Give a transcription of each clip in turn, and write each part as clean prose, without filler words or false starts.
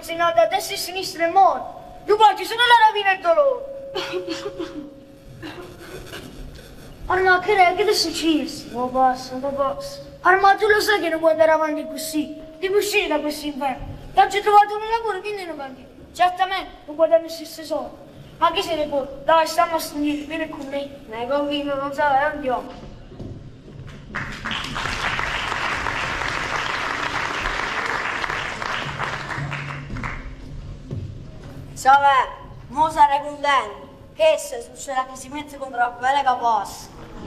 consegnato a destra e a sinistra e morto. Tu poi sono la rapina e il dolore. Allora, che ti è successo? Non posso. Allora, tu lo sai che non puoi andare avanti così. Devi uscire da questo inferno. Ti ho già trovato un lavoro, quindi non vai. Certamente, non puoi dare nessun soldi. Ma che se ne può? Dai, stiamo a studiare, vieni con me. Ne convinto, non sai, andiamo. Vabbè, mo sarei contento. Che se succede che si mette contro la bella capossa.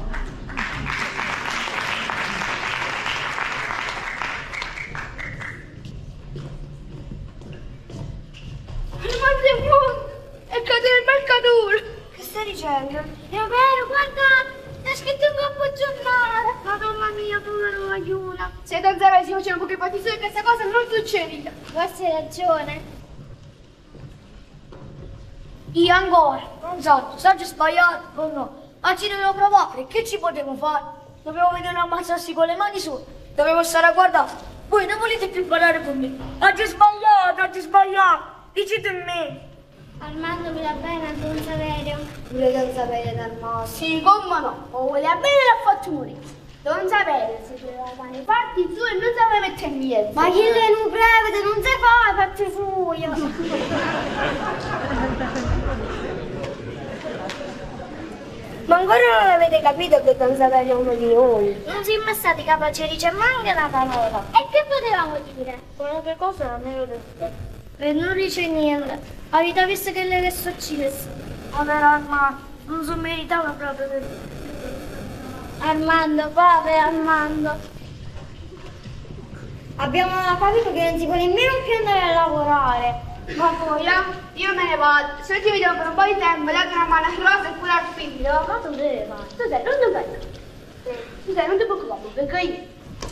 È caduto il mercatore! Che stai dicendo? È vero, guardate! È scritto in campo giornale! Madonna mia, povero aiuto! Se da zero si faceva poche fatti su e questa cosa non succedeva! Forse hai ragione. Io ancora, non so, saggio sbagliato o no, ma ci dovevo provare, che ci potevo fare? Dovevo vedere ammazzarsi con le mani su, dovevo stare a guardare. Voi non volete più parlare con me? Oggi sbagliato, dicete a me. Armando mi va bene a Don Saverio. Pure Don Saverio dal mondo. Sì, come no, o vuole bene la fattura. Don Saverio si doveva fare i fatti su e non sapeva mettere niente. Ma chi le non prevede, non si fa i fatti suoi. Ma ancora non avete capito che Don Saverio è uno di noi. Non siamo stati capaci di dire manca una parola. E che potevamo dire? Qualche cosa non me lo detto. E non dice niente. Avete visto che lei è successo? Povero Armando, non si meritava proprio per... Armando, povero Armando. Abbiamo capito che non si può nemmeno più andare a lavorare. Ma poi, io me ne vado. Se ti vedo per un po' di tempo, date una mano a Rosa e pure al figlio. Ma tu dove vai? Tu sei, non dov'è? Tu sei, non ti preoccupare, perché io...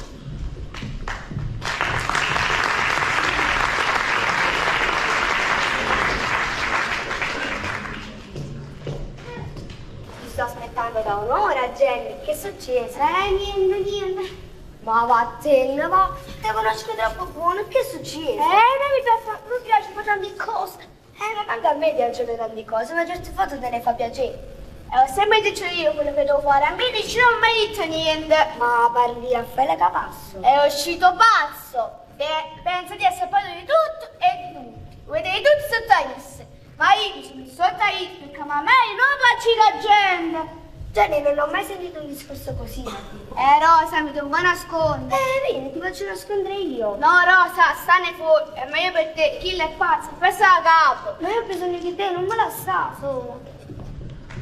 Ti sto aspettando da un'ora, Jenny. Che è successo? Niente. Ma vattene, ma te conosco troppo buono. Che è successo? mi piace fare tante cose. Ma anche a me piacciono tante cose, ma certe foto te ne fa piacere. Ho sempre detto io quello che devo fare, a me dici non mi detto niente. Ma parli a fare capasso. È uscito pazzo e pensa di essere padre di tutto e di tutti. Vedete tutti sotto a esse. Ma io mi sono messo sotto a esse perché a me non faccio la gente. Jenny, non ho mai sentito un discorso così. Rosa, mi devo nascondere. Vieni, ti faccio nascondere io. No, Rosa, stane fuori. È meglio per te, chi è pazzo, presa a capo. Ma io ho bisogno di te, non me la sta sola.